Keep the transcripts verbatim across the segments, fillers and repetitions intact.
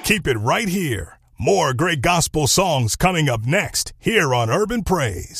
Keep it right here. More great gospel songs coming up next here on Urban Praise.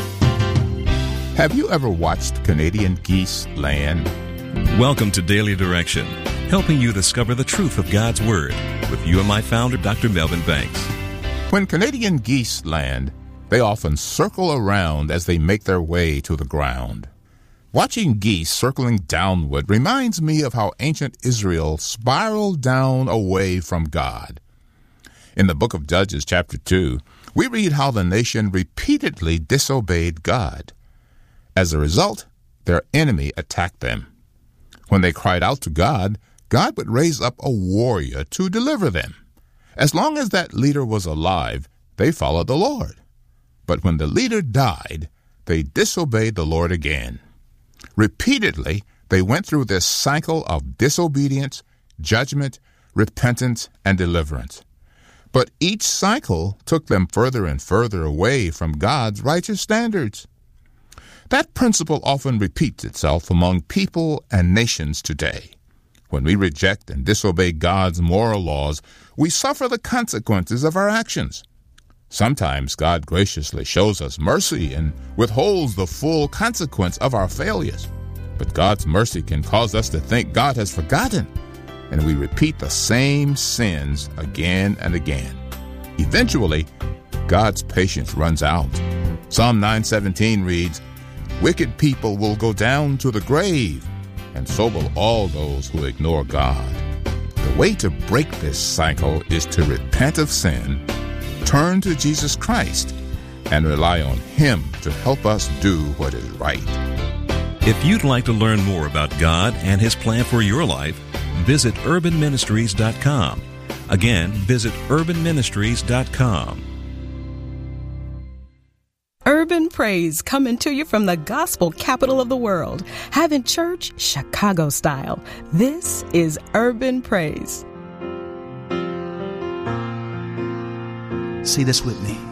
Have you ever watched Canadian geese land? Welcome to Daily Direction, helping you discover the truth of God's Word with you and my founder, Doctor Melvin Banks. When Canadian geese land, they often circle around as they make their way to the ground. Watching geese circling downward reminds me of how ancient Israel spiraled down away from God. In the book of Judges, chapter two, we read how the nation repeatedly disobeyed God. As a result, their enemy attacked them. When they cried out to God, God would raise up a warrior to deliver them. As long as that leader was alive, they followed the Lord. But when the leader died, they disobeyed the Lord again. Repeatedly, they went through this cycle of disobedience, judgment, repentance, and deliverance. But each cycle took them further and further away from God's righteous standards. That principle often repeats itself among people and nations today. When we reject and disobey God's moral laws, we suffer the consequences of our actions. Sometimes God graciously shows us mercy and withholds the full consequence of our failures. But God's mercy can cause us to think God has forgotten, and we repeat the same sins again and again. Eventually, God's patience runs out. Psalm nine seventeen reads, "Wicked people will go down to the grave, and so will all those who ignore God." The way to break this cycle is to repent of sin, turn to Jesus Christ, and rely on Him to help us do what is right. If you'd like to learn more about God and His plan for your life, visit urban ministries dot com. Again, visit urban ministries dot com. Urban Praise coming to you from the gospel capital of the world, having church Chicago style. This is Urban Praise. Say this with me.